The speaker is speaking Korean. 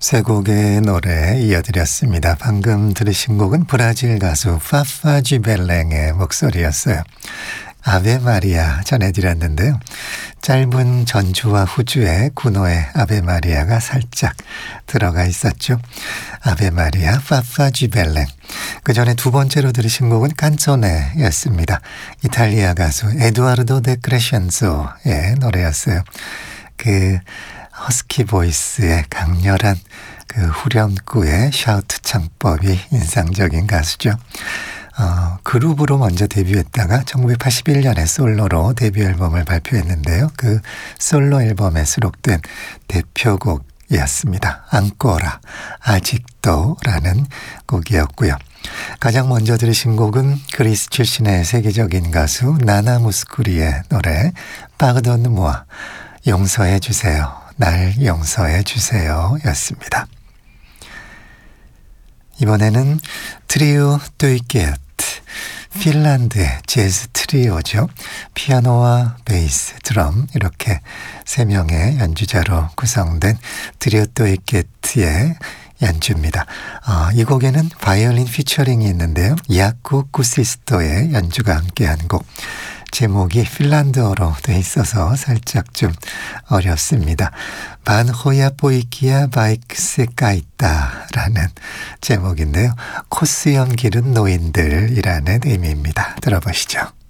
세 곡의 노래 이어드렸습니다. 방금 들으신 곡은 브라질 가수 파파쥐벨랭의 목소리였어요. 아베 마리아 전해드렸는데요. 짧은 전주와 후주에 군호의 아베 마리아가 살짝 들어가 있었죠. 아베 마리아 파파쥐벨랭. 그 전에 두 번째로 들으신 곡은 칸초네였습니다. 이탈리아 가수 에두아르도 데 크레션조의 노래였어요. 그 허스키 보이스의 강렬한 그 후렴구의 샤우트 창법이 인상적인 가수죠. 그룹으로 먼저 데뷔했다가 1981년에 솔로로 데뷔 앨범을 발표했는데요. 그 솔로 앨범에 수록된 대표곡이었습니다. 앙꼬라, 아직도라는 곡이었고요. 가장 먼저 들으신 곡은 그리스 출신의 세계적인 가수 나나 무스쿠리의 노래 파르돈 무아, 용서해 주세요. 날 용서해 주세요 였습니다. 이번에는 트리오 뚜이게트, 핀란드의 재즈 트리오죠. 피아노와 베이스, 드럼 이렇게 세 명의 연주자로 구성된 트리오 뚜이게트의 연주입니다. 이 곡에는 바이올린 피처링이 있는데요. 야쿠 쿠시스토의 연주가 함께한 곡. 제목이 핀란드어로 돼 있어서 살짝 좀 어렵습니다. 반호야 보이키야 바이크스가 있다라는 제목인데요. 코스염 기른 노인들이라는 의미입니다. 들어보시죠.